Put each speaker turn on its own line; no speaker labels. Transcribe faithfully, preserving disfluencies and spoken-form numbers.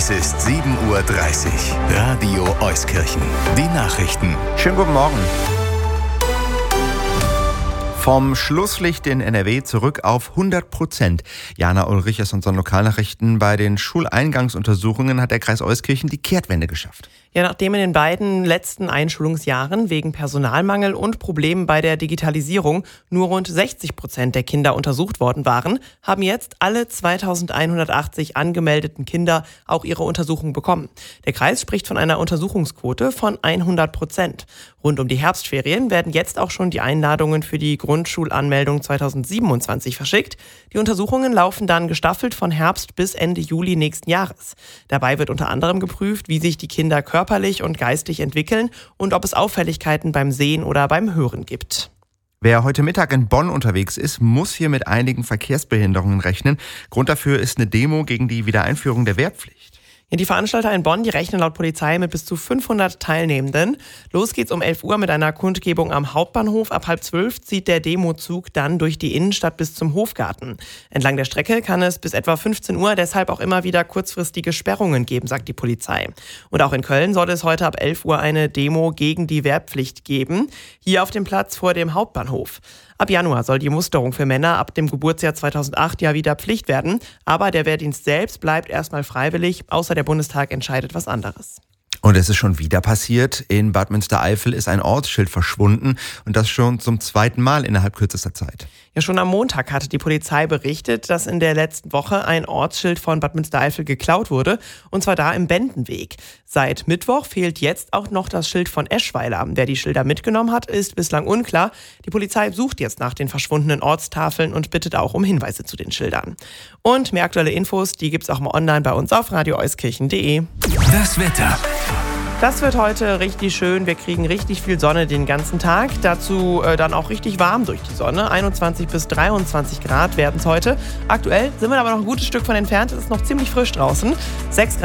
Es ist sieben Uhr dreißig. Radio Euskirchen. Die Nachrichten.
Schönen guten Morgen. Vom Schlusslicht in N R W zurück auf hundert Prozent. Jana Ulrich aus unseren Lokalnachrichten. Bei den Schuleingangsuntersuchungen hat der Kreis Euskirchen die Kehrtwende geschafft.
Ja, nachdem in den beiden letzten Einschulungsjahren wegen Personalmangel und Problemen bei der Digitalisierung nur rund sechzig Prozent der Kinder untersucht worden waren, haben jetzt alle zweitausendeinhundertachtzig angemeldeten Kinder auch ihre Untersuchung bekommen. Der Kreis spricht von einer Untersuchungsquote von hundert Prozent. Rund um die Herbstferien werden jetzt auch schon die Einladungen für die Grundschulanmeldung zweitausendsiebenundzwanzig verschickt. Die Untersuchungen laufen dann gestaffelt von Herbst bis Ende Juli nächsten Jahres. Dabei wird unter anderem geprüft, wie sich die Kinder körperlich und geistig entwickeln und ob es Auffälligkeiten beim Sehen oder beim Hören gibt.
Wer heute Mittag in Bonn unterwegs ist, muss hier mit einigen Verkehrsbehinderungen rechnen. Grund dafür ist eine Demo gegen die Wiedereinführung der Wehrpflicht.
Ja, die Veranstalter in Bonn, die rechnen laut Polizei mit bis zu fünfhundert Teilnehmenden. Los geht's um elf Uhr mit einer Kundgebung am Hauptbahnhof. Ab halb zwölf zieht der Demozug dann durch die Innenstadt bis zum Hofgarten. Entlang der Strecke kann es bis etwa fünfzehn Uhr deshalb auch immer wieder kurzfristige Sperrungen geben, sagt die Polizei. Und auch in Köln soll es heute ab elf Uhr eine Demo gegen die Wehrpflicht geben. Hier auf dem Platz vor dem Hauptbahnhof. Ab Januar soll die Musterung für Männer ab dem Geburtsjahr zweitausendacht ja wieder Pflicht werden. Aber der Wehrdienst selbst bleibt erstmal freiwillig, außer der Bundestag entscheidet was anderes.
Und es ist schon wieder passiert. In Bad Münstereifel ist ein Ortsschild verschwunden und das schon zum zweiten Mal innerhalb kürzester Zeit.
Ja, schon am Montag hatte die Polizei berichtet, dass in der letzten Woche ein Ortsschild von Bad Münstereifel geklaut wurde, und zwar da im Bendenweg. Seit Mittwoch fehlt jetzt auch noch das Schild von Eschweiler. Wer die Schilder mitgenommen hat, ist bislang unklar. Die Polizei sucht jetzt nach den verschwundenen Ortstafeln und bittet auch um Hinweise zu den Schildern. Und mehr aktuelle Infos, die gibt's auch mal online bei uns auf radio euskirchen punkt de.
Das Wetter.
Das wird heute richtig schön. Wir kriegen richtig viel Sonne den ganzen Tag. Dazu äh, dann auch richtig warm durch die Sonne. einundzwanzig bis dreiundzwanzig Grad werden es heute. Aktuell sind wir aber noch ein gutes Stück von entfernt. Es ist noch ziemlich frisch draußen. sechs